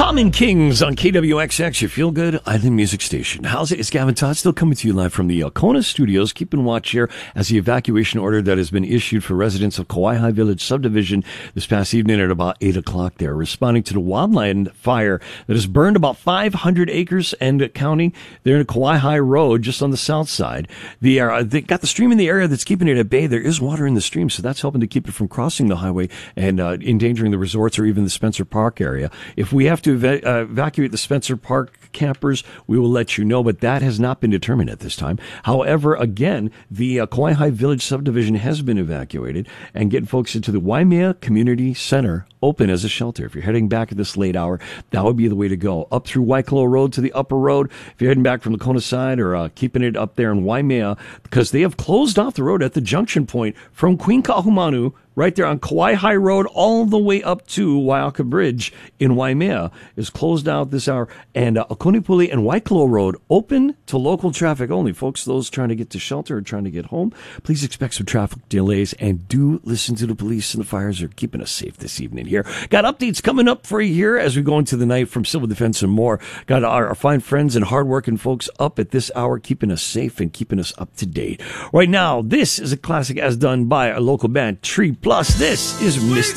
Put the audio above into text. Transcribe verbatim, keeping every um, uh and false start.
Common Kings on K W X X, your feel-good island music station. How's it? It's Gavin Todd, still coming to you live from the uh, Kona studios. Keeping watch here as the evacuation order that has been issued for residents of Kauai High Village subdivision this past evening at about eight o'clock there, responding to the wildland fire that has burned about five hundred acres and counting there in Kauai High Road, just on the south side. The, uh, they got the stream in the area that's keeping it at bay. There is water in the stream, so that's helping to keep it from crossing the highway and uh, endangering the resorts or even the Spencer Park area. If we have to eva- uh, evacuate the Spencer Park campers, we will let you know, but that has not been determined at this time. However, again, the uh, Kauai High Village subdivision has been evacuated and getting folks into the Waimea Community Center open as a shelter. If you're heading back at this late hour, that would be the way to go. Up through Waikolo Road to the upper road. If you're heading back from the Kona side or uh, keeping it up there in Waimea, because they have closed off the road at the junction point from Queen Kahumanu right there on Kauai High Road all the way up to Waiaka Bridge in Waimea is closed out this hour. And uh, Okonipuli and Waikolo Road open to local traffic only. Folks, those trying to get to shelter or trying to get home, please expect some traffic delays and do listen to the police and the fires are keeping us safe this evening here. Got updates coming up for you here as we go into the night from Civil Defense and more. Got our, our fine friends and hardworking folks up at this hour, keeping us safe and keeping us up to date. Right now, this is a classic as done by a local band, Tree Plus. This is Mister